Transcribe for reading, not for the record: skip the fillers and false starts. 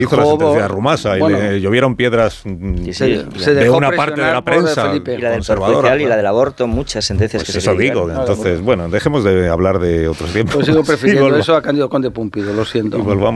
hizo la sentencia de Rumasa y le llovieron piedras de una parte de la prensa y la del perjudicial y la del aborto, muchas sentencias pues que eso digo, entonces, bueno, dejemos de hablar de otros tiempos. Pues sigo prefiriendo eso a Cándido Conde Pumpido, lo siento. Y volvamos